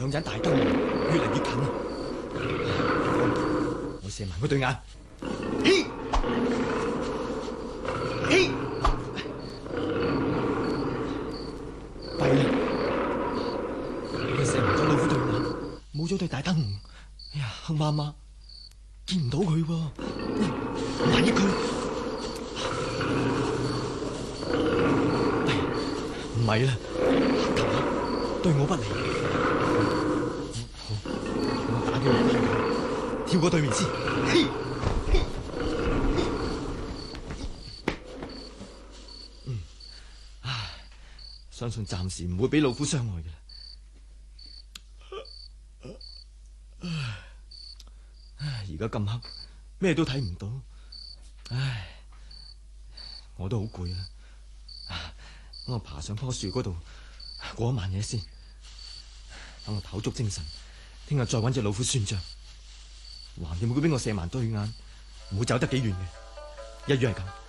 兩盞大燈越嚟越近啊！我射埋佢對眼，嘿，嘿，弊啦！我射埋咗老虎對眼，冇咗對大燈籠。哎呀，黑媽媽見唔到佢喎，萬一佢唔係啦，黑頭啊，對我不利。好，我打幾個翻佢，跳過對面先。嘿，唉，相信暫時唔會俾老虎傷害嘅啦。而家咁黑，咩都睇唔到。唉，我都好攰啊！我爬上棵樹嗰度過一晚夜先，等我抖足精神，聽日再搵隻老虎算賬。橫掂會俾我射盲對眼，唔會走得幾遠嘅，一於係咁。